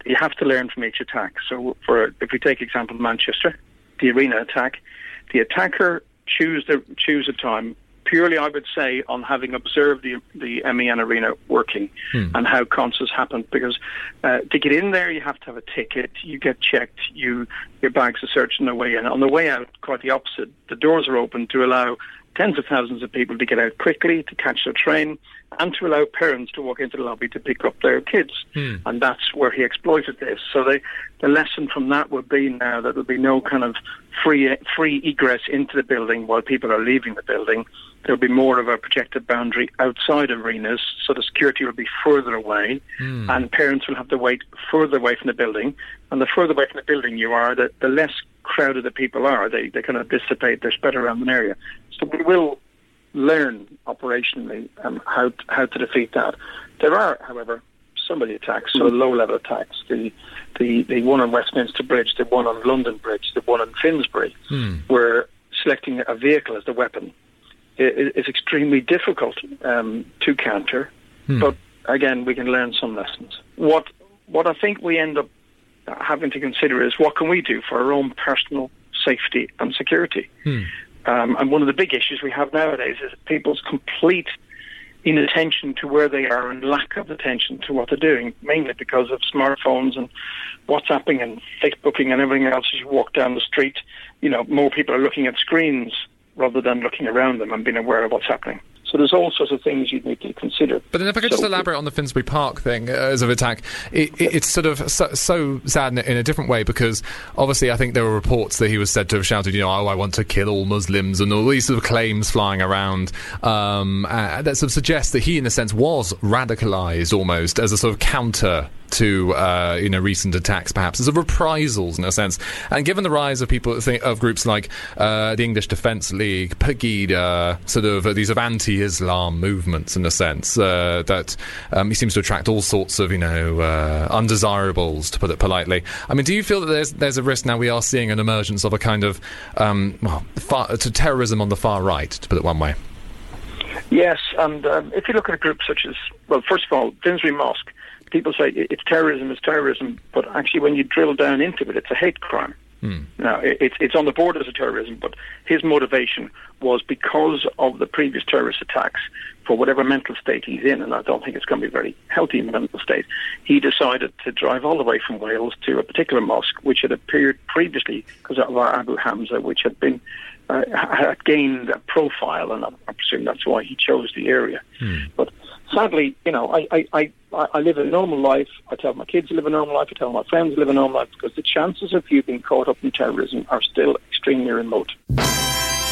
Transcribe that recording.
you have to learn from each attack. So if we take example Manchester, the arena attack, the attacker choose a time purely, I would say, on having observed the MEN arena working and how concerts happen. Because to get in there, you have to have a ticket. You get checked. Your bags are searched on the way in. On the way out, quite the opposite. The doors are open to allow tens of thousands of people to get out quickly, to catch their train, and to allow parents to walk into the lobby to pick up their kids. And that's where he exploited this. So the lesson from that would be now that there'll be no kind of free egress into the building while people are leaving the building. There'll be more of a projected boundary outside arenas, so the security will be further away, and parents will have to wait further away from the building. And the further away from the building you are, the less crowded the people are. They kind of dissipate, they're spread around an area. So we will learn operationally how to defeat that. There are, however, some of the attacks, so low-level attacks, the one on Westminster Bridge, the one on London Bridge, the one on Finsbury, where selecting a vehicle as the weapon is extremely difficult to counter. But again, we can learn some lessons. What I think we end up having to consider is what can we do for our own personal safety and security. And one of the big issues we have nowadays is people's complete inattention to where they are and lack of attention to what they're doing, mainly because of smartphones and WhatsApping and Facebooking and everything else. As you walk down the street, more people are looking at screens rather than looking around them and being aware of what's happening. So there's all sorts of things you need to consider. But then if I could just elaborate on the Finsbury Park thing as of attack, it's sort of so sad in a different way, because obviously I think there were reports that he was said to have shouted, I want to kill all Muslims, and all these sort of claims flying around that sort of suggest that he, in a sense, was radicalised almost as a sort of counter to recent attacks, perhaps as a reprisals in a sense. And given the rise of of groups like the English Defence League, Pegida, sort of these anti-Islam movements in a sense, that he seems to attract all sorts of undesirables, to put it politely. I mean, do you feel that there's a risk now we are seeing an emergence of a kind of to terrorism on the far right, to put it one way? Yes, and if you look at a group such as, first of all, Finsbury Mosque, people say it's terrorism, but actually when you drill down into it, it's a hate crime. Now, it's on the borders of terrorism, but his motivation was because of the previous terrorist attacks, for whatever mental state he's in, and I don't think it's going to be a very healthy mental state, he decided to drive all the way from Wales to a particular mosque which had appeared previously, because of Abu Hamza, which had been had gained a profile, and I presume that's why he chose the area. But sadly, I live a normal life. I tell my kids to live a normal life. I tell my friends to live a normal life, because the chances of you being caught up in terrorism are still extremely remote.